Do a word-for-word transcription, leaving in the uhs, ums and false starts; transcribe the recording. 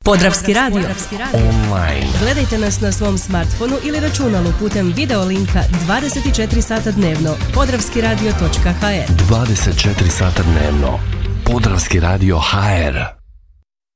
Podravski radio. Online. Gledajte nas na svom smartfonu ili računalu putem video linka dvadeset četiri sata dnevno. podravski radio točka ha er. dvadeset četiri sata dnevno. Podravski radio ha er.